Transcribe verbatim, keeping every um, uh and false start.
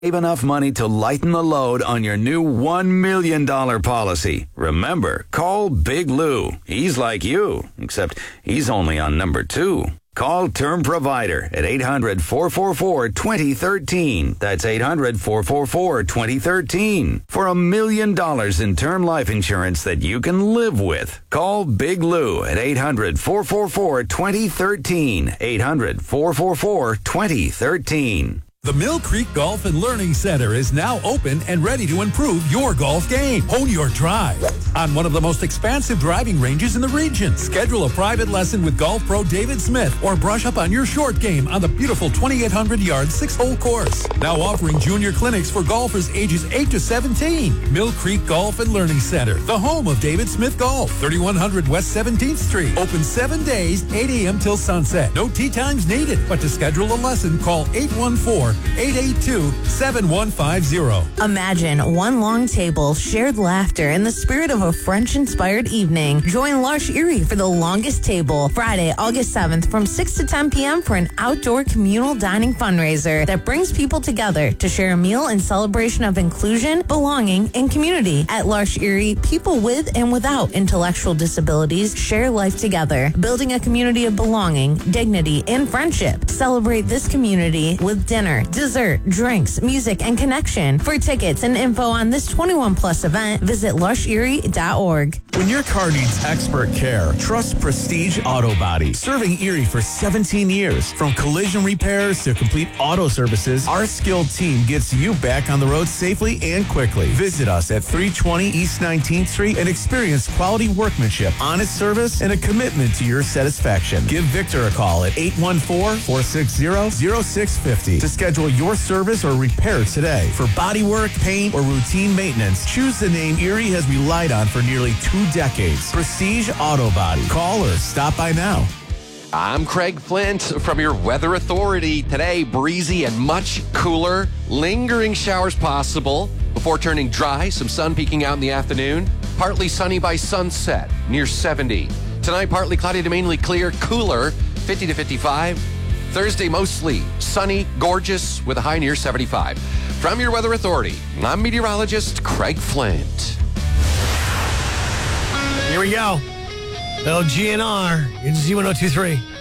Save enough money to lighten the load on your new one million dollars policy. Remember, call Big Lou. He's like you, except he's only on number two. Call Term Provider at eight hundred, four four four, two zero one three. That's eight hundred, four four four, two zero one three. For a million dollars in term life insurance that you can live with. Call Big Lou at eight hundred, four four four, two zero one three. eight hundred, four four four, two zero one three. The Mill Creek Golf and Learning Center is now open and ready to improve your golf game. Hone your drive on one of the most expansive driving ranges in the region. Schedule a private lesson with golf pro David Smith or brush up on your short game on the beautiful twenty-eight hundred yard six-hole course. Now offering junior clinics for golfers ages eight to seventeen. Mill Creek Golf and Learning Center, the home of David Smith Golf, thirty-one hundred West seventeenth Street. Open seven days, eight a.m. till sunset. No tee times needed, but to schedule a lesson, call eight one four, eight eight two, seven one five zero. Imagine one long table, shared laughter, and the spirit of a French-inspired evening. Join L'Arche Erie for the longest table, Friday, August seventh from six to ten p.m. for an outdoor communal dining fundraiser that brings people together to share a meal in celebration of inclusion, belonging, and community. At L'Arche Erie, people with and without intellectual disabilities share life together, building a community of belonging, dignity, and friendship. Celebrate this community with dinner, dessert, drinks, music, and connection. For tickets and info on this twenty-one plus event, visit lush erie dot org. When your car needs expert care, trust Prestige Auto Body. Serving Erie for seventeen years. From collision repairs to complete auto services, our skilled team gets you back on the road safely and quickly. Visit us at three twenty East nineteenth Street and experience quality workmanship, honest service, and a commitment to your satisfaction. Give Victor a call at eight one four, four six zero, zero six five zero to schedule your service or repair today. For bodywork, paint, or routine maintenance, choose the name Erie has relied on for nearly two decades. Prestige Auto Body. Call or stop by now. I'm Craig Flint from your Weather Authority. Today, breezy and much cooler. Lingering showers possible before turning dry. Some sun peeking out in the afternoon. Partly sunny by sunset, near seventy. Tonight, partly cloudy to mainly clear, cooler, fifty to fifty-five. Thursday, mostly sunny, gorgeous, with a high near seventy-five. From your Weather Authority, I'm meteorologist Craig Flint. Here we go. L G N R. It's Z one oh two three.